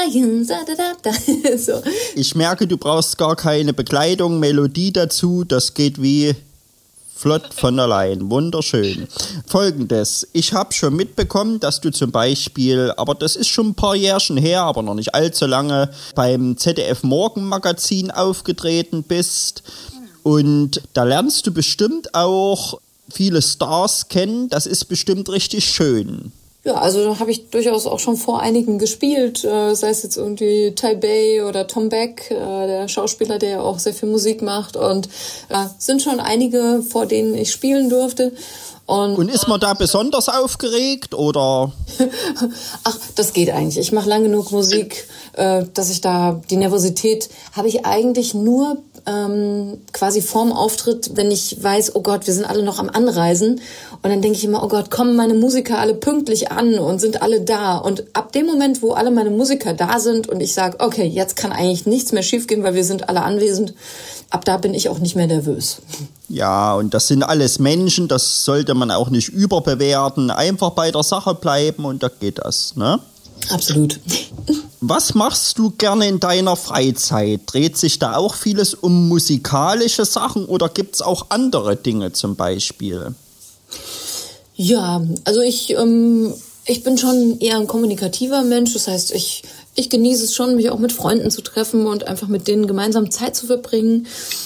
So. Ich merke, du brauchst gar keine Begleitung, Melodie dazu. Das geht wie flott von allein. Wunderschön. Folgendes. Ich habe schon mitbekommen, dass du zum Beispiel, aber das ist schon ein paar Jährchen her, aber noch nicht allzu lange, beim ZDF Morgenmagazin aufgetreten bist. Und da lernst du bestimmt auch viele Stars kennen. Das ist bestimmt richtig schön. Ja, also da habe ich durchaus auch schon vor einigen gespielt, sei es jetzt irgendwie Tai Bei oder Tom Beck, der Schauspieler, der ja auch sehr viel Musik macht, und sind schon einige, vor denen ich spielen durfte. Und ist man da besonders aufgeregt, oder? Ach, das geht eigentlich. Ich mache lang genug Musik, dass ich da, die Nervosität habe ich eigentlich nur quasi vorm Auftritt, wenn ich weiß, oh Gott, wir sind alle noch am Anreisen. Und dann denke ich immer, oh Gott, kommen meine Musiker alle pünktlich an und sind alle da. Und ab dem Moment, wo alle meine Musiker da sind und ich sage, okay, jetzt kann eigentlich nichts mehr schiefgehen, weil wir sind alle anwesend, ab da bin ich auch nicht mehr nervös. Ja, und das sind alles Menschen, das sollte man auch nicht überbewerten. Einfach bei der Sache bleiben und da geht das, ne? Absolut. Was machst du gerne in deiner Freizeit? Dreht sich da auch vieles um musikalische Sachen oder gibt es auch andere Dinge zum Beispiel? Ja, also ich bin schon eher ein kommunikativer Mensch. Das heißt, ich genieße es schon, mich auch mit Freunden zu treffen und einfach mit denen gemeinsam Zeit zu verbringen.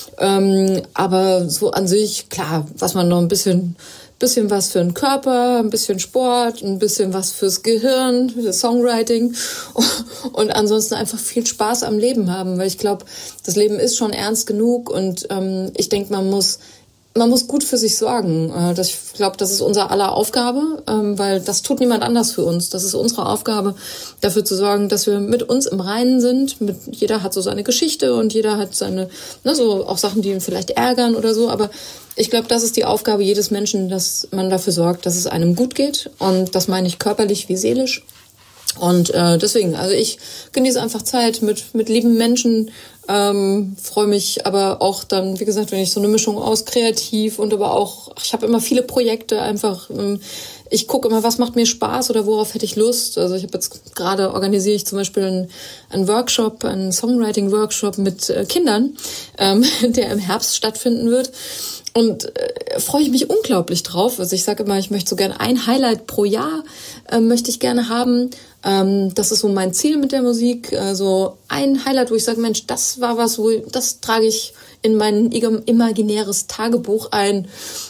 Aber so an sich, klar, was man noch ein bisschen was für den Körper, ein bisschen Sport, ein bisschen was fürs Gehirn, für Songwriting und ansonsten einfach viel Spaß am Leben haben, weil ich glaube, das Leben ist schon ernst genug und ich denke, man muss gut für sich sorgen. Ich glaube, das ist unser aller Aufgabe, weil das tut niemand anders für uns. Das ist unsere Aufgabe, dafür zu sorgen, dass wir mit uns im Reinen sind. Jeder hat so seine Geschichte und jeder hat seine, so auch Sachen, die ihn vielleicht ärgern oder so. Aber ich glaube, das ist die Aufgabe jedes Menschen, dass man dafür sorgt, dass es einem gut geht. Und das meine ich körperlich wie seelisch. Und deswegen, also ich genieße einfach Zeit mit lieben Menschen, freue mich aber auch dann, wie gesagt, wenn ich so eine Mischung aus kreativ und aber auch, ich habe immer viele Projekte einfach, ich gucke immer, was macht mir Spaß oder worauf hätte ich Lust. Also ich habe jetzt gerade, organisiere ich zum Beispiel einen Workshop, einen Songwriting-Workshop mit Kindern, der im Herbst stattfinden wird. Und freue ich mich unglaublich drauf. Also ich sage immer, ich möchte so gerne ein Highlight pro Jahr möchte ich gerne haben. Das ist so mein Ziel mit der Musik. So ein Highlight, wo ich sage, Mensch, das war was, das trage ich in mein imaginäres Tagebuch ein.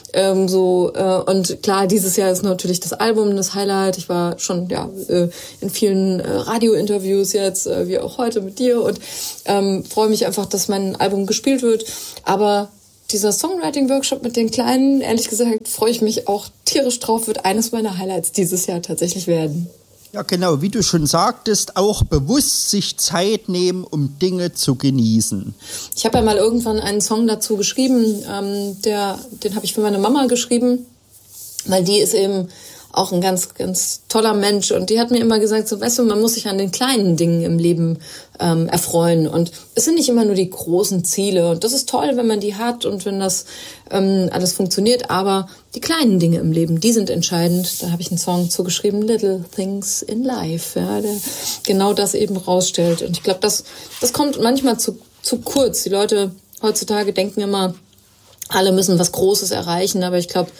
Und klar, dieses Jahr ist natürlich das Album das Highlight. Ich war schon in vielen Radiointerviews jetzt, wie auch heute mit dir, und freue mich einfach, dass mein Album gespielt wird. Aber dieser Songwriting-Workshop mit den Kleinen, ehrlich gesagt, freue ich mich auch tierisch drauf, wird eines meiner Highlights dieses Jahr tatsächlich werden. Ja, genau, wie du schon sagtest, auch bewusst sich Zeit nehmen, um Dinge zu genießen. Ich habe ja mal irgendwann einen Song dazu geschrieben, den habe ich für meine Mama geschrieben, weil die ist eben auch ein ganz, ganz toller Mensch, und die hat mir immer gesagt, so, weißt du, man muss sich an den kleinen Dingen im Leben erfreuen, und es sind nicht immer nur die großen Ziele, und das ist toll, wenn man die hat und wenn das alles funktioniert, aber die kleinen Dinge im Leben, die sind entscheidend. Da habe ich einen Song zugeschrieben, Little Things in Life, ja, der genau das eben rausstellt, und ich glaube, das kommt manchmal zu kurz. Die Leute heutzutage denken immer, alle müssen was Großes erreichen, aber ich glaube,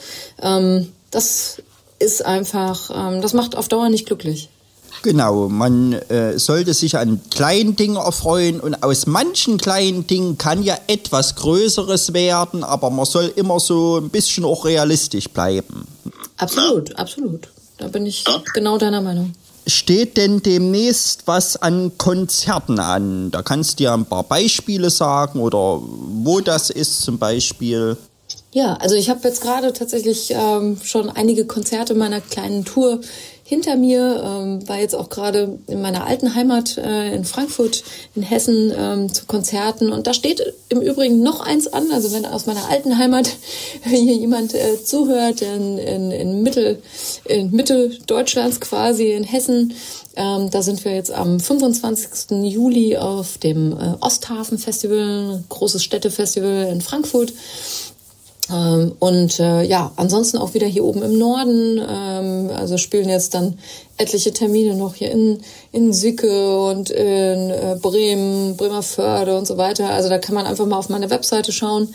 das ist einfach, das macht auf Dauer nicht glücklich. Genau, man sollte sich an kleinen Dingen erfreuen, und aus manchen kleinen Dingen kann ja etwas Größeres werden, aber man soll immer so ein bisschen auch realistisch bleiben. Absolut, absolut. Da bin ich genau deiner Meinung. Steht denn demnächst was an Konzerten an? Da kannst du ja ein paar Beispiele sagen oder wo das ist zum Beispiel. Ja, also ich habe jetzt gerade tatsächlich schon einige Konzerte meiner kleinen Tour hinter mir, war jetzt auch gerade in meiner alten Heimat in Frankfurt in Hessen zu Konzerten, und da steht im Übrigen noch eins an, also wenn aus meiner alten Heimat hier jemand zuhört, in Mitte Deutschlands quasi, in Hessen, da sind wir jetzt am 25. Juli auf dem Osthafen Festival, großes Städtefestival in Frankfurt. Ansonsten auch wieder hier oben im Norden, also spielen jetzt dann etliche Termine noch hier in Sicke und in Bremen, Bremervörde und so weiter. Also da kann man einfach mal auf meine Webseite schauen,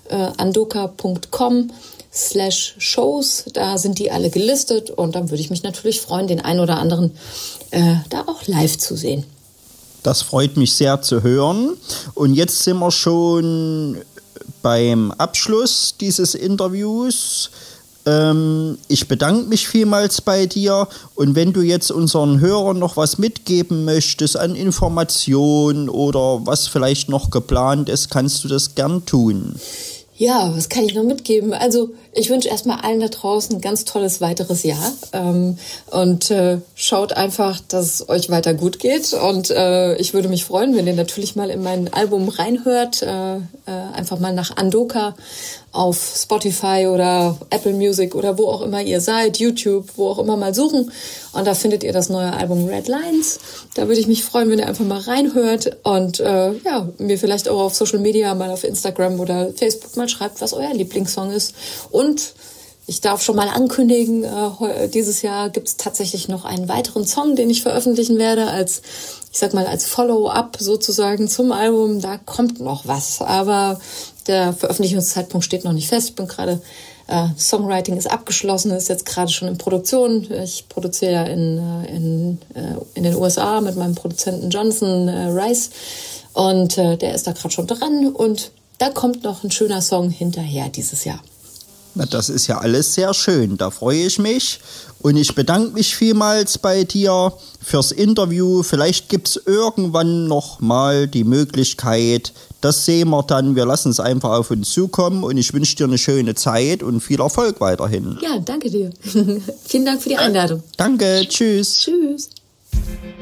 andoka.com/shows, da sind die alle gelistet und dann würde ich mich natürlich freuen, den einen oder anderen da auch live zu sehen. Das freut mich sehr zu hören. Und jetzt sind wir schon beim Abschluss dieses Interviews. Ich bedanke mich vielmals bei dir und wenn du jetzt unseren Hörern noch was mitgeben möchtest an Informationen oder was vielleicht noch geplant ist, kannst du das gern tun. Ja, was kann ich noch mitgeben? Also ich wünsche erstmal allen da draußen ein ganz tolles weiteres Jahr und schaut einfach, dass es euch weiter gut geht und ich würde mich freuen, wenn ihr natürlich mal in mein Album reinhört, einfach mal nach Andoka auf Spotify oder Apple Music oder wo auch immer ihr seid, YouTube, wo auch immer mal suchen und da findet ihr das neue Album Red Lines. Da würde ich mich freuen, wenn ihr einfach mal reinhört und mir vielleicht auch auf Social Media, mal auf Instagram oder Facebook mal schreibt, was euer Lieblingssong ist. Und ich darf schon mal ankündigen, dieses Jahr gibt es tatsächlich noch einen weiteren Song, den ich veröffentlichen werde, als Follow-up sozusagen zum Album. Da kommt noch was, aber der Veröffentlichungszeitpunkt steht noch nicht fest. Ich bin gerade, Songwriting ist abgeschlossen, ist jetzt gerade schon in Produktion. Ich produziere ja in den USA mit meinem Produzenten Jonathan Rice und der ist da gerade schon dran und da kommt noch ein schöner Song hinterher dieses Jahr. Na, das ist ja alles sehr schön, da freue ich mich und ich bedanke mich vielmals bei dir fürs Interview. Vielleicht gibt es irgendwann noch mal die Möglichkeit, das sehen wir dann, wir lassen es einfach auf uns zukommen und ich wünsche dir eine schöne Zeit und viel Erfolg weiterhin. Ja, danke dir. Vielen Dank für die Einladung. Danke, tschüss. Tschüss.